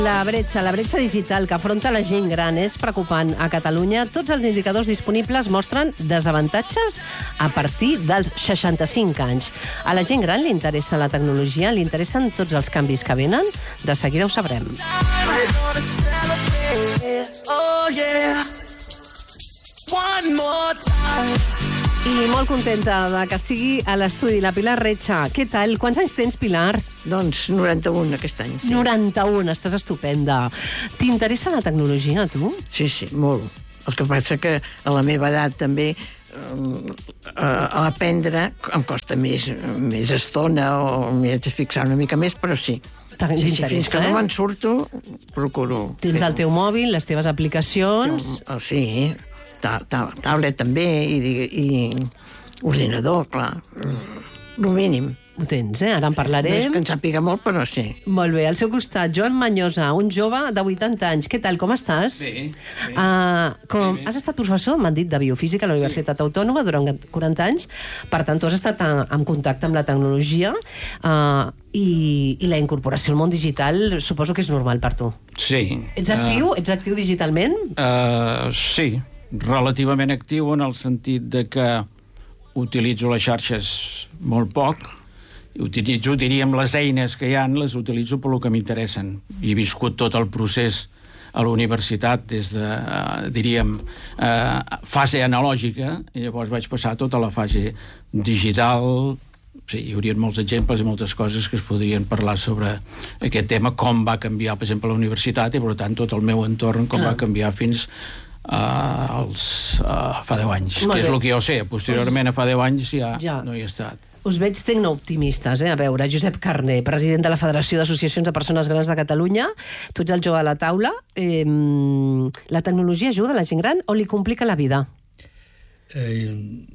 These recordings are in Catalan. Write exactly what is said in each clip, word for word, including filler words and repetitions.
La bretxa, la bretxa digital que afronta la gent gran és preocupant. A Catalunya, tots els indicadors disponibles mostren desavantatges a partir dels seixanta-cinc anys. A la gent gran li interessa la tecnologia, li interessen tots els canvis que venen? De seguida ho sabrem. I molt contenta de que sigui a l'estudi la Pilar Retxa. Què tal? Quants anys tens, Pilar? Doncs noranta-un aquest any. Sí. noranta-un, estàs estupenda. T'interessa la tecnologia, a tu? Sí, sí, molt. El que passa que a la meva edat també eh, a aprendre em costa més, més estona o m'hi haig de fixar una mica més, però sí. Sí, sí, fins que no me'n surto, procuro. Tens el teu mòbil, les teves aplicacions... Sí, ta, ta, tablet també i, i ordinador, clar. El mínim. Ho tens, eh? Ara en parlarem. No és que en sàpiga molt, però sí. Molt bé. Al seu costat, Joan Manyosa, un jove de vuitanta anys. Què tal, com estàs? Bé. bé. Uh, com, bé, bé. Has estat professor, m'han dit, de biofísica a la Universitat sí. Autònoma durant quaranta anys. Per tant, tu has estat a, en contacte amb la tecnologia uh, i, i la incorporació al món digital suposo que és normal per tu. Sí. Ets actiu? Uh, Ets actiu digitalment? Uh, sí. Relativament actiu en el sentit de que utilitzo les xarxes molt poc. Utilitzo, diríem, les eines que hi ha, les utilitzo per lo que m'interessen. He viscut tot el procés a la universitat des de, uh, diríem, uh, fase analògica, i llavors vaig passar tota la fase digital. Sí, hi haurien molts exemples i moltes coses que es podrien parlar sobre aquest tema, com va canviar, per exemple, la universitat, i per tant tot el meu entorn, com Clar. va canviar fins uh, als, uh, fa deu anys. Molt que és bé. El que jo sé. Posteriorment, a fa deu anys, ja, ja. no hi he estat. Us veig tecnooptimistes, eh? A veure, Josep Carner, president de la Federació d'Associacions de Persones Grans de Catalunya, tu ets el jove a la taula. Eh, la tecnologia ajuda a la gent gran o li complica la vida? Eh,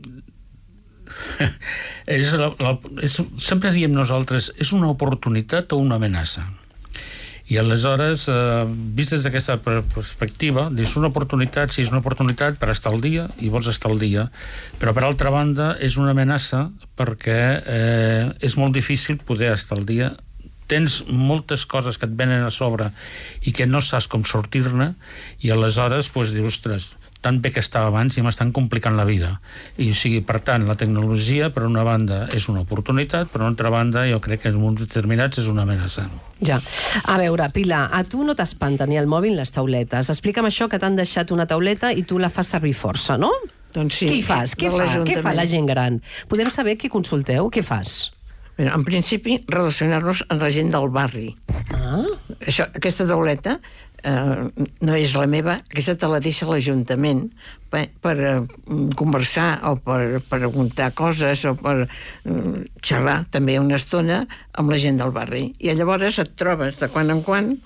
és la, la, és, sempre diem nosaltres, és una oportunitat o una amenaça? I aleshores, eh, vist des d'aquesta perspectiva, és una oportunitat, sí, és una oportunitat per estar al dia, i vols estar al dia, però per altra banda és una amenaça perquè eh, és molt difícil poder estar al dia. Tens moltes coses que et venen a sobre i que no saps com sortir-ne, i aleshores pues, dius, ostres, tan bé que estava abans i m'estan complicant la vida. I, o sigui, per tant, la tecnologia, per una banda, és una oportunitat, per una altra banda, jo crec que en moments determinats és una amenaça. Ja. A veure, Pilar, a tu no t'espanta ni el mòbil ni les tauletes. Explica'm això, que t'han deixat una tauleta i tu la fas servir força, no? Doncs sí. Què hi fas? Què fa? Què fa la gent gran? Podem saber què consulteu? Què fas? Bé, en principi, relacionar-nos amb la gent del barri. Ah. Això, aquesta tauleta eh, no és la meva, aquesta te la deixa l'Ajuntament per, per eh, conversar o per, per preguntar coses o per eh, xerrar també una estona amb la gent del barri. I llavors et trobes de quan en quan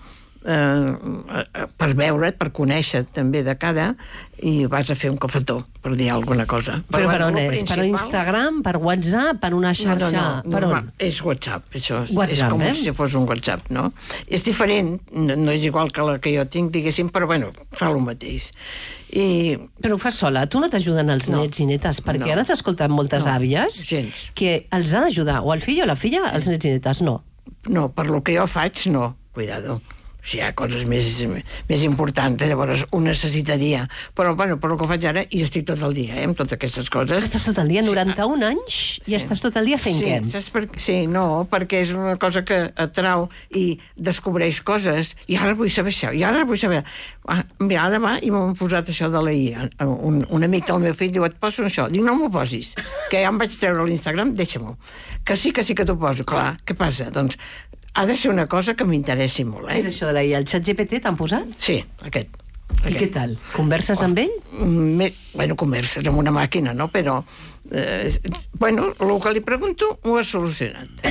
eh, per veure't, per conèixer també de cara, i vas a fer un cafetó, per dir alguna cosa. Però per on és? Per Instagram, per WhatsApp, per una xarxa? No, no, no, per normal, on? És WhatsApp, això. WhatsApp, és com eh? si fos un WhatsApp, no? És diferent, no, no és igual que la que jo tinc, diguéssim, però bueno, fa el mateix. I... Però ho fas sola? Tu no t'ajuden els no, nets i netes? Perquè no, ara ens escolten moltes no, àvies gens. Que els ha d'ajudar, o el fill o la filla, sí. Els nets i netes, no. No, per lo que jo faig, no. Cuidado. Si hi ha coses més, més importants, llavors ho necessitaria. Però, bueno, per el que faig ara, i estic tot el dia, eh, amb totes aquestes coses. Estàs tot el dia, noranta-un anys, i sí. estàs tot el dia fent sí, què? Saps per... Sí, no, perquè és una cosa que atrau i descobreix coses, i ara vull saber això, i ara vull saber... Ah, mira, ara va, i m'han posat això de la I A. Un, un amic del meu fill diu, et poso això. Dic, no m'ho posis, que ja em vaig treure a l'Instagram, deixa-m'ho. Que sí, que sí que t'ho poso. Clar, què passa? Doncs ha de ser una cosa que m'interessi molt, eh? Què és això de la I A? El xat G P T t'han posat? Sí, aquest. I aquest. Què tal? Converses oh, amb ell? Me, bueno, converses amb una màquina, no? Però, eh, bueno, el que li pregunto ho ha solucionat.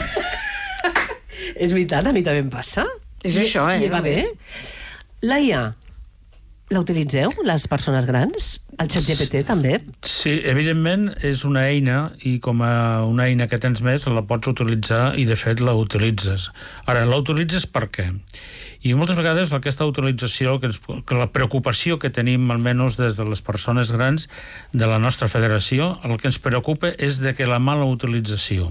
És veritat, a mi també em passa. És I, això, eh? I va bé. La I A, la utilitzeu, les persones grans? El xat G P T també? Sí, evidentment és una eina, i com a una eina que tens més la pots utilitzar, i de fet la utilitzes. Ara, la utilitzes per què? I moltes vegades aquesta utilització, que, ens, que la preocupació que tenim, almenys des de les persones grans de la nostra federació, el que ens preocupa és de que la mala utilització.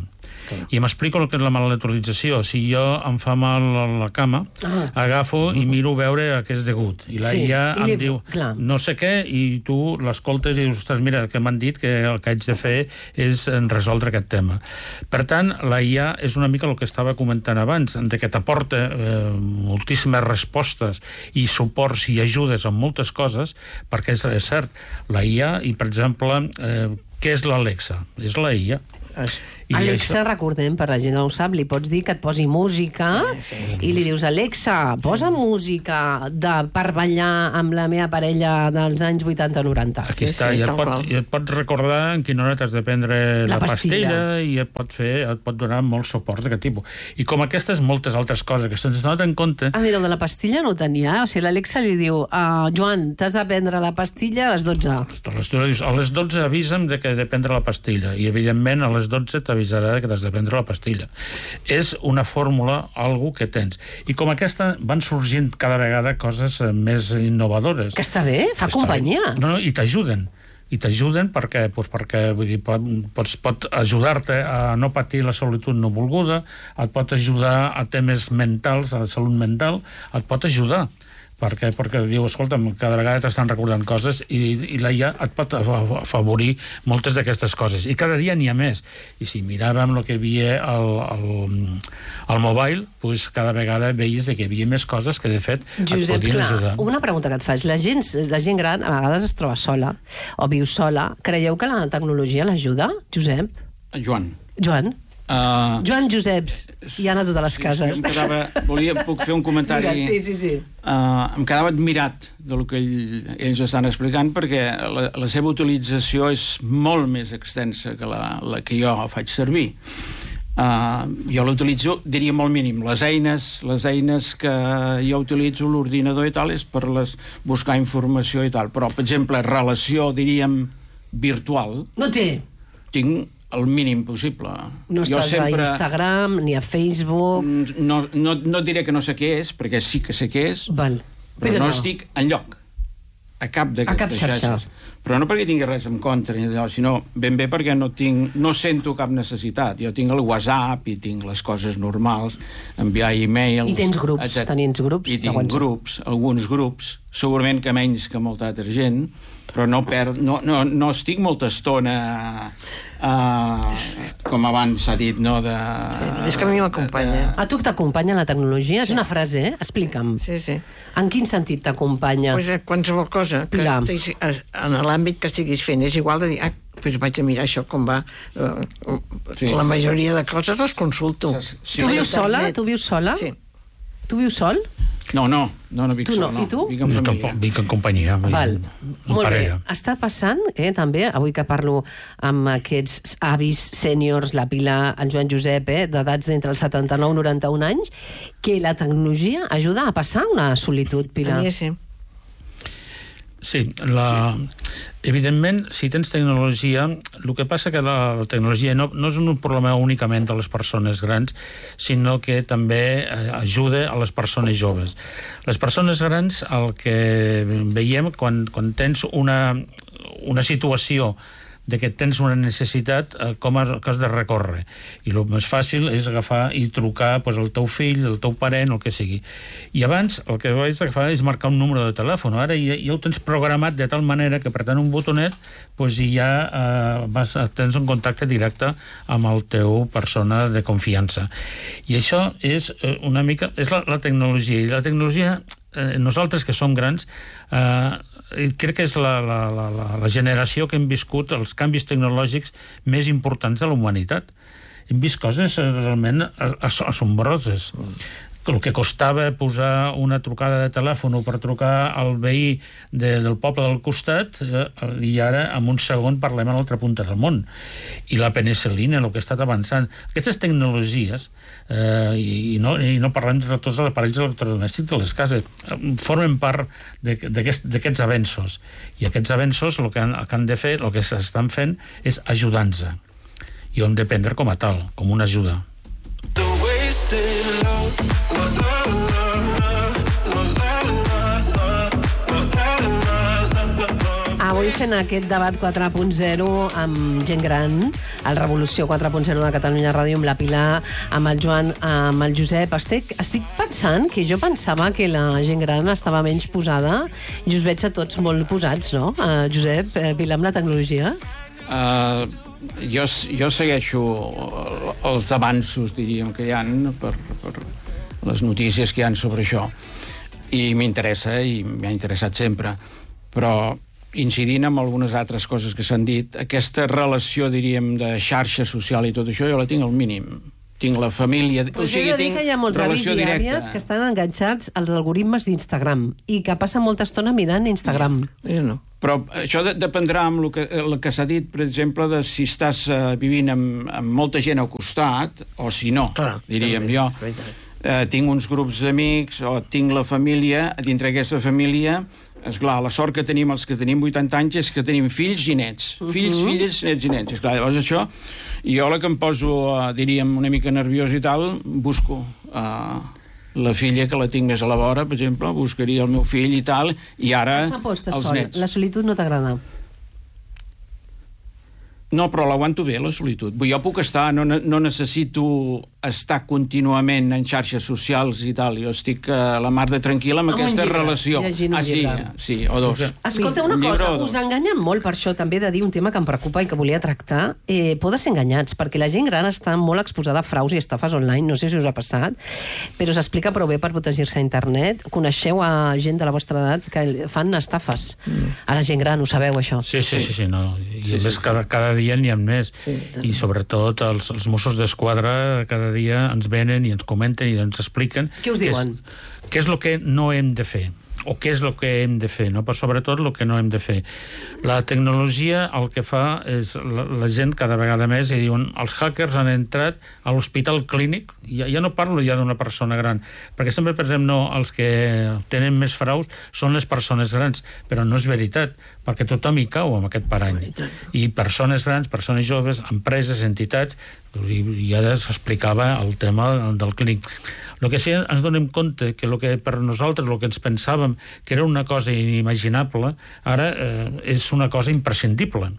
I m'explico el que és la maletrolització. Si jo em fa mal la cama, ah. agafo i miro veure a què és degut. I la sí. I A em li... diu clar. no sé què, i tu l'escoltes i dius, ostres, mira, que m'han dit que el que haig de fer és resoldre aquest tema. Per tant, la I A és una mica el que estava comentant abans, de que t'aporta eh, moltíssimes respostes i suports i ajudes en moltes coses, perquè és, és cert, la I A, i per exemple, eh, què és l'Alexa? És la I A. I Alexa, això... recordem, per la gent que no ho sap, li pots dir que et posi música sí, sí, i li dius, Alexa, posa sí. música de, per ballar amb la meva parella dels anys vuitanta noranta. Aquí sí, està, sí, i, et pot, i et pot recordar en quina hora t'has de prendre la, la pastilla. pastilla i et pot fer, et pot donar molts suports d'aquest tipus. I com aquestes, moltes altres coses que se'ns donen en compte... Ah, mira, de la pastilla no ho tenia. O sigui, l'Alexa li diu, uh, Joan, t'has de prendre la pastilla a les dotze. A les dotze avisa'm de que he de prendre la pastilla i, evidentment, a les dotze t'avisarà que t'has de prendre la pastilla. És una fórmula, algo que tens. I com aquesta van sorgint cada vegada coses més innovadores. Que està bé, fa companyia. No, no, i t'ajuden. I t'ajuden perquè, doncs perquè vull dir, pots, pot ajudar-te a no patir la solitud no volguda, et pot ajudar a temes mentals, a la salut mental, et pot ajudar. Perquè, perquè diu, escolta'm, cada vegada t'estan recordant coses i, i la I A et pot afavorir moltes d'aquestes coses. I cada dia n'hi ha més. I si miràvem el que hi havia al, al, al mobile, doncs cada vegada veies que hi havia més coses que, de fet, Josep, et podien clar, ajudar. Una pregunta que et faig. La gent, la gent gran a vegades es troba sola o viu sola. Creieu que la tecnologia l'ajuda, Josep? Joan. Joan? Uh, Joan Joseps, i Anna a totes les cases. Sí, em quedava, volia, puc fer un comentari? Mira, sí, sí, sí. Uh, em quedava admirat del que ell, ells estan explicant, perquè la, la seva utilització és molt més extensa que la, la que jo faig servir. Uh, jo l'utilitzo, diria molt mínim. Les eines, les eines que jo utilitzo, l'ordinador i tal, és per les, buscar informació i tal. Però, per exemple, relació, diríem, virtual... No té. Tinc el mínim possible. No jo estàs sempre... a Instagram, ni a Facebook... No, no, no diré que no sé què és, perquè sí que sé què és, Val. però, però no, no estic enlloc, a cap d'aquestes xarxes. Però no perquè tingui res en contra, sinó ben bé perquè no, tinc, no sento cap necessitat. Jo tinc el WhatsApp i tinc les coses normals, enviar e-mails... I tens grups, etcètera. Tenies grups. I tinc grups, alguns grups, segurament que menys que molta altra gent, però no, per, no, no, no estic molta estona uh, com abans s'ha dit, no? De, sí, és que a mi m'acompanya. A tu t'acompanya la tecnologia? Sí. És una frase, eh? Explica'm. Sí, sí. En quin sentit t'acompanya? Pues qualsevol cosa que estiguis, en l'àmbit que estiguis fent, és igual de dir, ah, pues vaig a mirar això com va. Uh, sí. La majoria de coses les consulto. Sí. Tu vius sola? Tu vius sola? Sí. Tu vius sol? No, no, no, no vic tu sol. No. I tu? Vic en família. Vic en companyia. Val. En Molt parella. bé. Està passant, eh, també, avui que parlo amb aquests avis sèniors, la Pilar, el Joan Josep, eh, d'edats d'entre els setanta-nou i noranta-un anys, que la tecnologia ajuda a passar una solitud, Pilar. A mi sí. Sí, la... evidentment, si tens tecnologia, el que passa que la, la tecnologia no, no és un problema únicament de les persones grans, sinó que també ajuda a les persones joves. Les persones grans, el que veiem quan, quan tens una, una situació de que tens una necessitat, eh, com has, que has de recórrer. I el més fàcil és agafar i trucar pues, al teu fill, al teu parent, el que sigui. I abans el que has de fer és marcar un número de telèfon. Ara ja, ja ho tens programat de tal manera que apretant un botonet pues, ja eh, vas, tens un contacte directe amb el teu persona de confiança. I això és eh, una mica... és la, la tecnologia. I la tecnologia, eh, nosaltres que som grans, eh, crec que és la, la, la, la generació que hem viscut els canvis tecnològics més importants de la humanitat. Hem vist coses realment assombroses. El que costava posar una trucada de telèfon per trucar al veí de, del poble del costat eh, i ara en un segon parlem a l'altra punta del món. I la penicil·lina, el que ha estat avançant. Aquestes tecnologies, eh, i, i, no, i no parlem de tots els aparells electrodomèstics de les cases, formen part d'aquests avenços. I aquests avenços el que han, el que han de fer, el que s'estan fent és ajudar-nos. I ho hem de prendre com a tal, com una ajuda. Avui fent aquest debat quatre punt zero amb gent gran, al Revolució quatre punt zero de Catalunya Ràdio amb la Pilar, amb el Joan, amb el Josep. Estic, estic pensant que jo pensava que la gent gran estava menys posada i us veig a tots molt posats, no? Uh, Josep, uh, Pilar, amb la tecnologia? Uh, jo, jo segueixo els avanços, diríem, que hi ha per, per les notícies que hi ha sobre això. I m'interessa, i m'ha interessat sempre. Però incidint en algunes altres coses que s'han dit, aquesta relació, diríem, de xarxa social i tot això, jo la tinc al mínim. Tinc la família... Pues o sigui, tinc que hi ha molts avis i àvies que estan enganxats als algoritmes d'Instagram i que passen molta estona mirant Instagram. Jo no. Però això de, dependrà amb el que, el que s'ha dit, per exemple, de si estàs uh, vivint amb, amb molta gent al costat o si no, clar, diríem jo. Uh, tinc uns grups d'amics o tinc la família, dintre d'aquesta família... Esclar, la sort que tenim els que tenim vuitanta anys és que tenim fills i nets. Uh -huh. Fills, filles, nets i nets. Esclar, llavors això, jo la que em poso, uh, diríem, una mica nerviós i tal, busco uh, la filla que la tinc més a la vora, per exemple, buscaria el meu fill i tal, i ara els sol. nets. La solitud no t'agrada? No, però l'aguanto bé, la solitud. Jo puc estar, no, no necessito estar contínuament en xarxes socials i tal. Jo estic a la mar de tranquil·la amb, amb aquesta relació. Ah, sí, sí, o dos. Escolta, una cosa, us enganyen molt per això, també de dir un tema que em preocupa i que volia tractar. Eh, poden ser enganyats, perquè la gent gran està molt exposada a fraus i estafes online, no sé si us ha passat, però s'explica prou bé per protegir-se a internet. Coneixeu a gent de la vostra edat que fan estafes mm. a la gent gran, ho sabeu, això? Sí, sí, sí, sí, no. I sí, a més, sí. cada, cada dia n'hi ha més. Sí, i sobretot els, els Mossos d'Esquadra cada dia ens venen i ens comenten i ens expliquen què us diuen? Què és el que no hem de fer o què és el que hem de fer, no? Però sobretot el que no hem de fer. La tecnologia el que fa és la, la gent cada vegada més i diuen els hackers han entrat a l'hospital clínic, ja, ja no parlo ja d'una persona gran, perquè sempre pensem no, els que tenen més fraus són les persones grans, però no és veritat, perquè tothom hi cau amb aquest parany. I persones grans, persones joves, empreses, entitats, i, i ara s'explicava el tema del clínic. El que sí ens donem compte que el que per nosaltres, el que ens pensàvem que era una cosa inimaginable, ara eh, és una cosa imprescindible.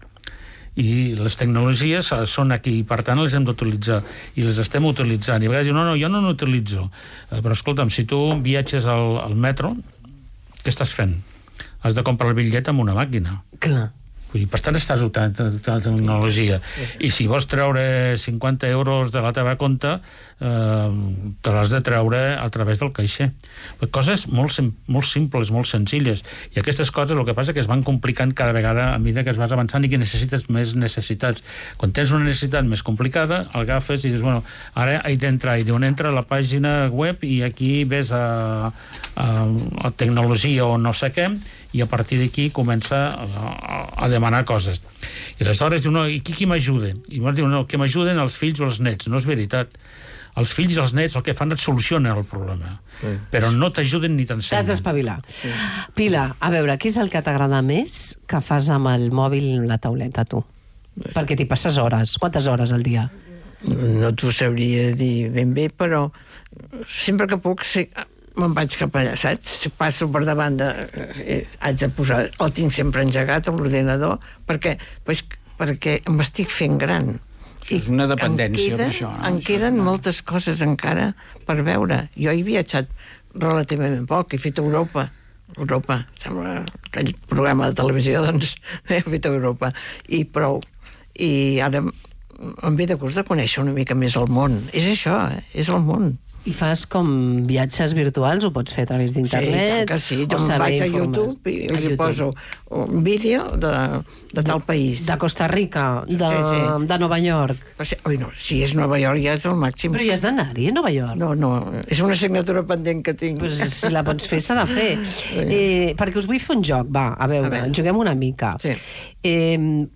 I les tecnologies són aquí, i per tant les hem d'utilitzar, i les estem utilitzant. I a vegades diuen, no, no, jo no n'utilitzo. Eh, però escolta'm, si tu viatges al, al metro, què estàs fent? Has de comprar el bitllet amb una màquina. Clar. Vull dir, per tant estàs usant la tecnologia. I si vols treure cinquanta euros de la teva compte, eh, te l'has de treure a través del caixer. Coses molt, molt simples, molt senzilles. I aquestes coses el que passa és que es van complicant cada vegada a mesura que es vas avançant i que necessites més necessitats. Quan tens una necessitat més complicada, agafes i dius, bueno, ara he d'entrar. I diuen, entra a la pàgina web i aquí ves a, a, a tecnologia o no sé què, i a partir d'aquí comença a, a demanar coses. I aleshores diu, no, i qui, qui m'ajuda? I llavors diu, no, que m'ajuden els fills o els nets. No és veritat. Els fills i els nets el que fan et solucionen el problema. Sí. Però no t'ajuden ni t'ensenyen. T'has d'espavilar. Sí. Pilar, a veure, què és el que t'agrada més que fas amb el mòbil la tauleta, tu? Sí. Perquè t'hi passes hores. Quantes hores al dia? No t'ho sabria dir ben bé, però sempre que puc... Sí, me'n vaig cap allà, saps? Passo per davant de... Eh, haig de posar... O tinc sempre engegat l'ordinador perquè, pues, perquè m'estic fent gran. I és una dependència, queden, això. No? Em queden això, moltes coses encara per veure. Jo he viatjat relativament poc, he fet Europa. Europa, sembla aquell programa de televisió, doncs he fet Europa. I prou. I ara em ve de gust de conèixer una mica més el món. És això, eh? És el món. I fas com viatges virtuals, ho pots fer a través d'internet? Sí, que sí. Jo em vaig a YouTube i els hi poso un vídeo de, de tal país. De Costa Rica, de, sí, sí. de Nova York. Sí, oi, no, si és Nova York ja és el màxim. Però ja has d'anar-hi a Nova York? No, no, és una assignatura pendent que tinc. Pues si la pots fer, s'ha de fer. Eh, perquè us vull fer un joc, va, a veure, a veure. juguem una mica. Sí. Eh,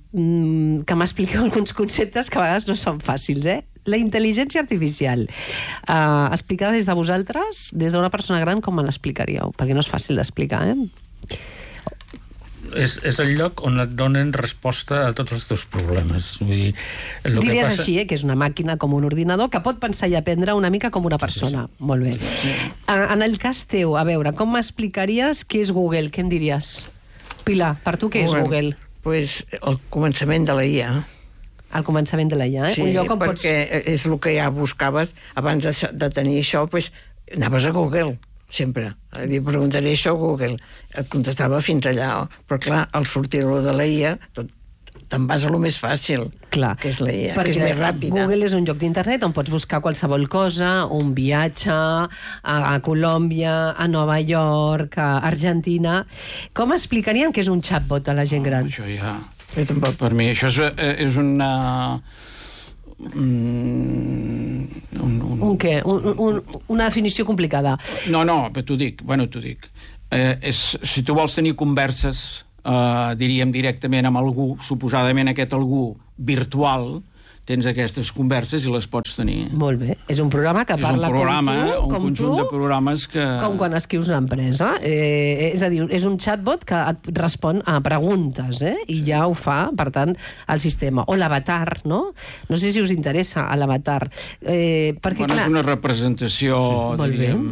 que m'expliqueu alguns conceptes que a vegades no són fàcils, eh? La intel·ligència artificial, uh, explicada des de vosaltres, des d'una persona gran, com me l'explicaríeu? Perquè no és fàcil d'explicar, eh? És, és el lloc on et donen resposta a tots els teus problemes. Vull dir, el Diries que passa... així, eh, que és una màquina com un ordinador que pot pensar i aprendre una mica com una persona. Sí, sí. Molt bé. Sí. En el cas teu, a veure, com m'explicaries què és Google? Què em diries? Pilar, per tu què és Google? Pues el començament de la I A. al començament de la I A, eh? Sí, Un lloc on perquè pots... és el que ja buscaves. Abans de, de tenir això, pues, anaves a Google, sempre. Li preguntaré això a Google. Et contestava fins allà. Però clar, al sortir-lo de la I A, tot, te'n vas a lo més fàcil, clar, que és la I A, perquè que és més ràpida. Google és un lloc d'internet on pots buscar qualsevol cosa, un viatge a, a Colòmbia, a Nova York, a Argentina. Com explicaríem què és un chatbot a la gent gran? Oh, això ja... tampoc. Per mi això és, és una... Un, un, un què? Un, un, una definició complicada. No, no, però t'ho dic, bueno, t'ho dic. Eh, és, si tu vols tenir converses, eh, diríem directament amb algú, suposadament aquest algú virtual, tens aquestes converses i les pots tenir. Molt bé. És un programa que parla és un programa, com tu, un com conjunt tu, de programes que... com quan escrius una empresa. Eh, és a dir, és un chatbot que et respon a preguntes, eh? I ja ho fa, per tant, el sistema. O l'avatar, no? No sé si us interessa, l'avatar. Eh, perquè, bueno, clar... és una representació, sí, diríem...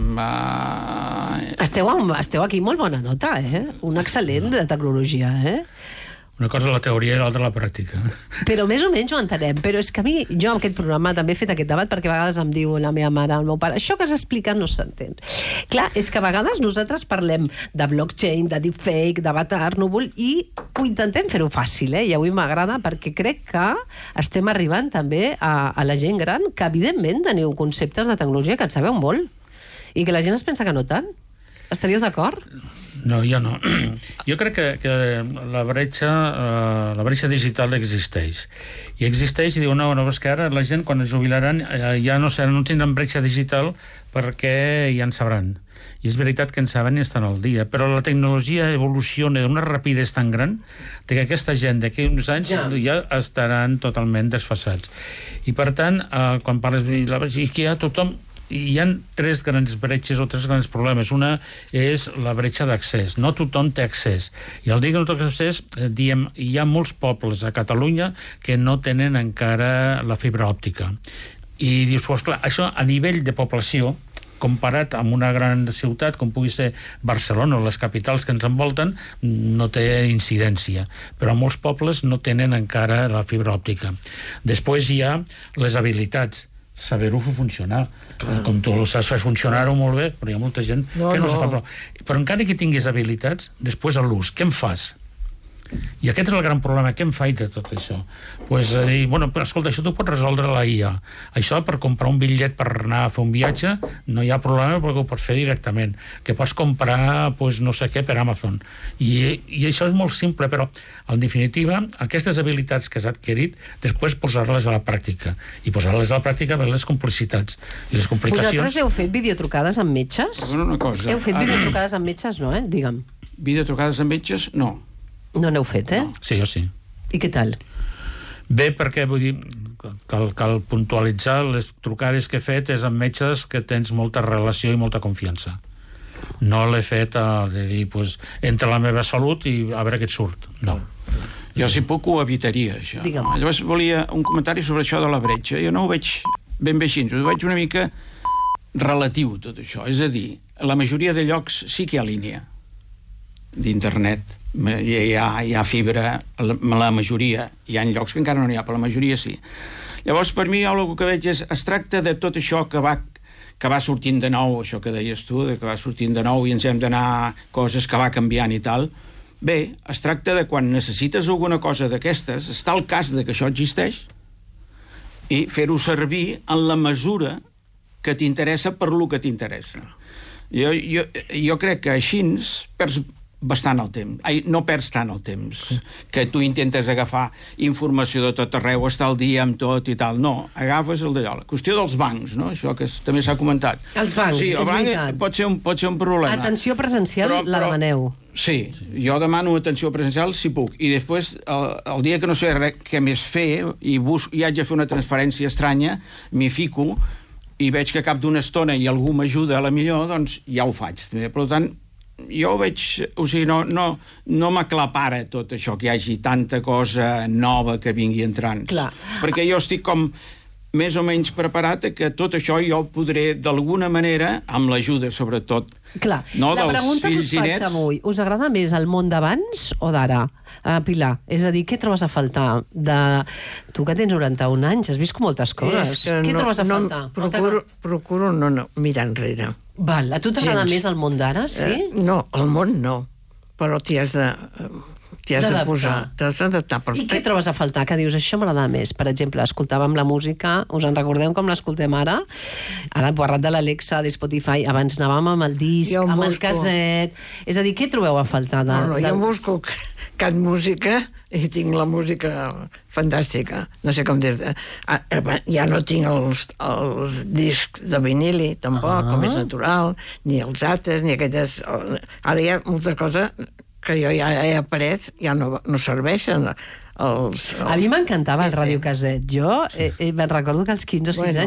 Uh... Esteu, esteu aquí molt bona nota, eh? Un excel·lent de tecnologia, eh? Una cosa és la teoria i l'altra la pràctica. Però més o menys ho entenem. Però és que a mi, jo amb aquest programa també he fet aquest debat perquè a vegades em diu la meva mare, el meu pare, això que has explicat no s'entén. Clar, és que a vegades nosaltres parlem de blockchain, de deepfake, d'avatar, núvol, i ho intentem fer-ho fàcil, eh? I avui m'agrada perquè crec que estem arribant també a, a la gent gran que evidentment teniu conceptes de tecnologia que en sabeu molt i que la gent es pensa que no tant. Estaríeu d'acord? No, jo no. Jo crec que, que la bretxa eh, la bretxa digital existeix. I existeix i diu, no, no, és que ara la gent quan es jubilaran eh, ja no, no tindran bretxa digital perquè ja en sabran. I és veritat que en saben i estan al dia, però la tecnologia evoluciona d'una rapidesa tan gran que aquesta gent d'aquí uns anys ja. ja estaran totalment desfasats. I per tant, eh, quan parles de la bretxa, que ja tothom... Hi ha tres grans bretxes o tres grans problemes. Una és la bretxa d'accés. No tothom té accés. I al dir que no té accés, eh, diem, hi ha molts pobles a Catalunya que no tenen encara la fibra òptica. I dius, pues clar, això a nivell de població, comparat amb una gran ciutat com pugui ser Barcelona o les capitals que ens envolten, no té incidència. Però molts pobles no tenen encara la fibra òptica. Després hi ha les habilitats, saber-ho fer funcionar. Clar. Com tu ho saps fer funcionar-ho molt bé, però hi ha molta gent no, que no, no. se fa prou. Però encara que tinguis habilitats, després a l'ús, què en fas? I aquest és el gran problema. Què em faig de tot això? Pues, eh, bueno, però, escolta, això t'ho pot resoldre la I A. Això per comprar un bitllet per anar a fer un viatge no hi ha problema perquè ho pots fer directament. Que pots comprar pues, no sé què per Amazon. I, i això és molt simple, però en definitiva aquestes habilitats que has adquirit després posar-les a la pràctica. I posar-les a la pràctica per les complicitats. I les complicacions... Vosaltres heu fet videotrucades amb metges? Bueno, una cosa. Heu fet videotrucades amb metges, no, eh? Digue'm. Videotrucades amb metges, no. No n'heu fet, eh? No. Sí, jo sí. I què tal? Bé, perquè vull dir, cal, cal puntualitzar, les trucades que he fet és amb metges que tens molta relació i molta confiança. No l'he fet a, de dir, pues, entre la meva salut i a veure què et surt. No. Jo, si puc, ho evitaria, això. Digue'm. Llavors volia un comentari sobre això de la bretxa. Jo no ho veig ben bé així, ho veig una mica relatiu, tot això. És a dir, la majoria de llocs sí que hi ha línia d'internet. Hi ha, hi ha fibra, la majoria. Hi ha llocs que encara no n'hi ha, però la majoria sí. Llavors, per mi, jo el que veig és, es tracta de tot això que va, que va sortint de nou, això que deies tu, de que va sortint de nou i ens hem d'anar coses que va canviant i tal. Bé, es tracta de quan necessites alguna cosa d'aquestes, està el cas de que això existeix, i fer-ho servir en la mesura que t'interessa per lo que t'interessa. Jo, jo, jo crec que així perds bastant el temps. Ai, no perds tant el temps que tu intentes agafar informació de tot arreu, estar al dia amb tot i tal. No, agafes el d'allò. La qüestió dels bancs, no? Això que també s'ha comentat. Els bancs, sí, el és banc veritat. pot ser un, pot ser un problema. Atenció presencial, però, la però, demaneu. Sí, jo demano atenció presencial si puc. I després, el, el dia que no sé res, què més fer i, bus, i haig de fer una transferència estranya, m'hi fico i veig que cap d'una estona i algú m'ajuda a la millor, doncs ja ho faig. Per tant, jo ho veig, o sigui, no, no, no m'aclapara tot això, que hi hagi tanta cosa nova que vingui entrant. Clar. Perquè jo estic com més o menys preparat a que tot això jo ho podré, d'alguna manera, amb l'ajuda, sobretot, Clar, no, la dels pregunta que us fills i faig nets. avui, us agrada més el món d'abans o d'ara? Uh, Pilar, és a dir, què trobes a faltar? De... Tu que tens noranta-un anys, has vist moltes coses. És que Què no, trobes a no, faltar? procuro, procuro no, no mirar enrere. Val, a tu t'agrada Gens. més el món d'ara, sí? Eh, no, el món no, però t'hi has de... T'hi has de D'adaptar. posar, t'has d'adaptar. Però... I què trobes a faltar? Que dius, això m'agrada més. Per exemple, escoltàvem la música, us en recordeu com l'escoltem ara? Ara he parlat de l'Alexa, de Spotify, abans anàvem amb el disc, Jo amb el busco- caset... És a dir, què trobeu a faltar? De, No, no, de... jo busco Cat Música i tinc la música fantàstica. No sé com dir-te. Ah, ja no tinc els, els discs de vinili, tampoc, Ah. com és natural, ni els altres, ni aquelles... Ara hi ha moltes coses que jo ja he après, ja no, no serveixen. Els, els... A mi m'encantava el radiocaset. Jo eh, eh, me'n recordo que als quinze o setze Bueno,